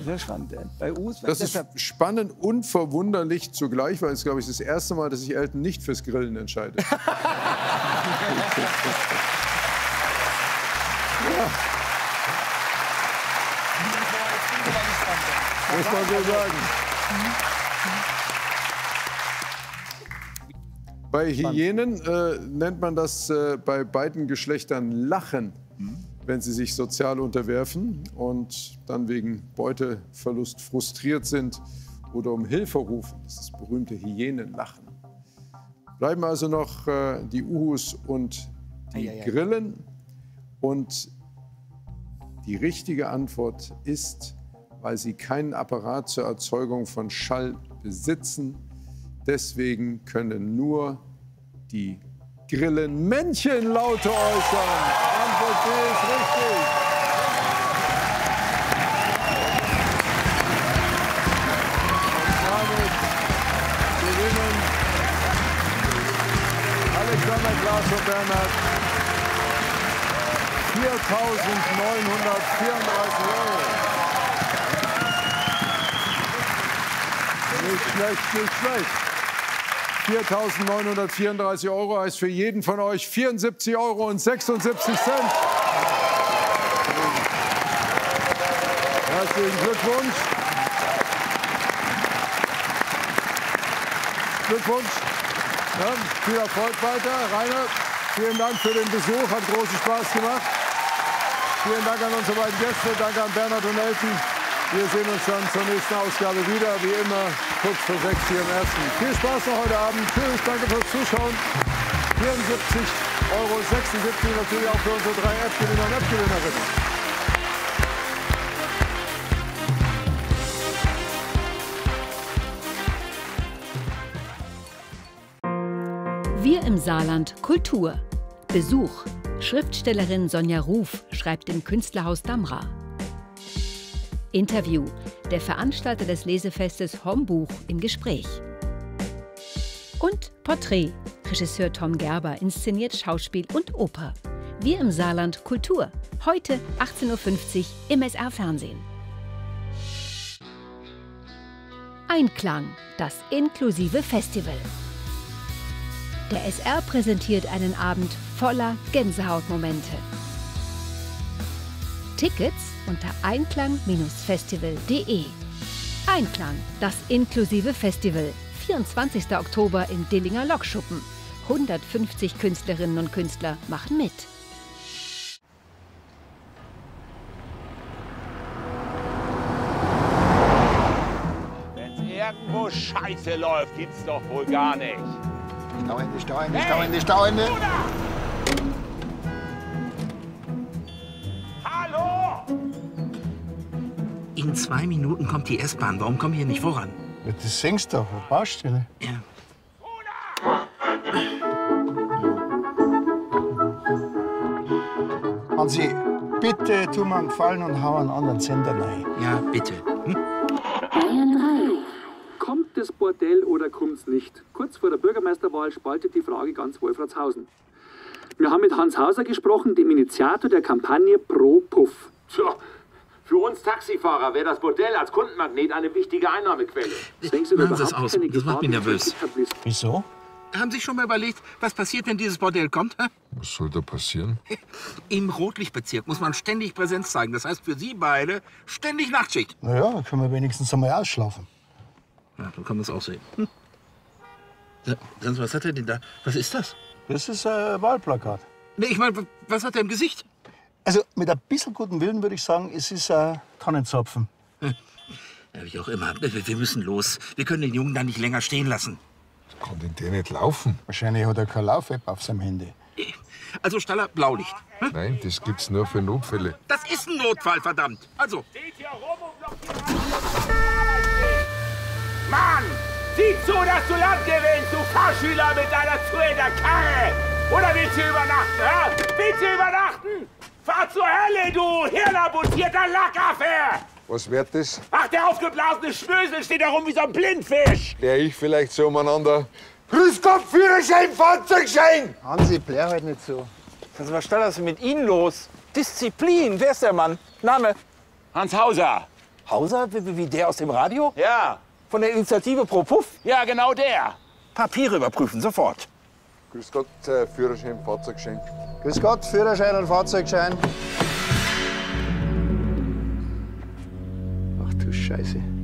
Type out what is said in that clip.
sehr spannend. Bei Uhus, Das ist spannend und verwunderlich zugleich, weil es, glaube ich, das erste Mal, dass sich Elton nicht fürs Grillen entscheidet. Ja. Muss man so sagen. Bei Hyänen nennt man das bei beiden Geschlechtern Lachen, wenn sie sich sozial unterwerfen und dann wegen Beuteverlust frustriert sind oder um Hilfe rufen. Das ist das berühmte Hyänenlachen. Bleiben also noch die Uhus und die Grillen. Und die richtige Antwort ist, weil sie keinen Apparat zur Erzeugung von Schall besitzen. Deswegen können nur die Grillenmännchen Laute äußern. Antwort B ist richtig. Und damit gewinnen Alexander, Klaas und Bernhard 4.934 €. Nicht schlecht, nicht schlecht. 4.934 € heißt für jeden von euch 74,76 €. Herzlichen Glückwunsch. Glückwunsch. Ja, viel Erfolg weiter. Rainer, vielen Dank für den Besuch. Hat großen Spaß gemacht. Vielen Dank an unsere beiden Gäste. Danke an Bernhard und Elton. Wir sehen uns dann zur nächsten Ausgabe wieder, wie immer, kurz vor 6 hier im Ersten. Viel Spaß noch heute Abend. Tschüss, danke fürs Zuschauen. 74,76 € natürlich auch für unsere 3 App-Gewinner und App-Gewinnerinnen. Wir im Saarland Kultur. Besuch. Schriftstellerin Sonja Ruf schreibt im Künstlerhaus Damra. Interview. Der Veranstalter des Lesefestes Hombuch im Gespräch. Und Porträt. Regisseur Tom Gerber inszeniert Schauspiel und Oper. Wir im Saarland Kultur. Heute 18:50 Uhr im SR-Fernsehen. Einklang. Das inklusive Festival. Der SR präsentiert einen Abend voller Gänsehautmomente. Tickets unter einklang-festival.de. Einklang, das inklusive Festival. 24. Oktober im Dillinger Lokschuppen. 150 Künstlerinnen und Künstler machen mit. Wenn's irgendwo scheiße läuft, gibt's doch wohl gar nicht. Stauende, Stauende, Stauende, Stauende. Hallo! In 2 Minuten kommt die S-Bahn. Warum kommen wir hier nicht voran? Das singst du doch, auf Baustelle. Ja. Hansi, bitte tu mir einen Gefallen und hau einen anderen Sender rein. Ja, bitte. Bayern 3. Kommt das Bordell oder kommt's nicht? Kurz vor der Bürgermeisterwahl spaltet die Frage ganz Wolfratshausen. Wir haben mit Hans Hauser gesprochen, dem Initiator der Kampagne Pro Puff. Tja, für uns Taxifahrer wäre das Bordell als Kundenmagnet eine wichtige Einnahmequelle. Machen Sie das aus. Das macht mich nervös. Wieso? Haben Sie schon mal überlegt, was passiert, wenn dieses Bordell kommt? Hä? Was soll da passieren? Im Rotlichtbezirk muss man ständig Präsenz zeigen. Das heißt für Sie beide ständig Nachtschicht. Na ja, dann können wir wenigstens einmal ausschlafen. Ja, dann kann man es auch sehen. Ja, was hat er denn da? Was ist das? Das ist ein Wahlplakat. Nee, ich meine, was hat er im Gesicht? Also mit ein bisschen guten Willen würde ich sagen, es ist ein Tannenzapfen. Ja, wie auch immer. Wir müssen los. Wir können den Jungen da nicht länger stehen lassen. Kann denn der nicht laufen? Wahrscheinlich hat er keine Lauf-App auf seinem Handy. Also Staller, Blaulicht. Hm? Nein, das gibt's nur für Notfälle. Das ist ein Notfall, verdammt. Also. Steht hier rum und blockiert Mann! Sieh zu, dass du Land gewinnst, du Fahrschüler mit deiner Tour in der Karre! Oder willst du übernachten, hä? Willst du übernachten? Fahr zur Hölle, du hirnamputierter Lackaffe! Was wird das? Ach, der aufgeblasene Schnösel steht da rum wie so ein Blindfisch! Klär ich vielleicht so umeinander? Grüß Gott, Führerschein, Fahrzeugschein! Hansi, blär halt nicht so. Also, was ist denn mit Ihnen los? Disziplin, wer ist der Mann? Name? Hans Hauser. Hauser, wie der aus dem Radio? Ja. Von der Initiative Pro Puff? Ja, genau der. Papiere überprüfen, sofort. Grüß Gott, Führerschein, Fahrzeugschein. Grüß Gott, Führerschein und Fahrzeugschein. Ach du Scheiße.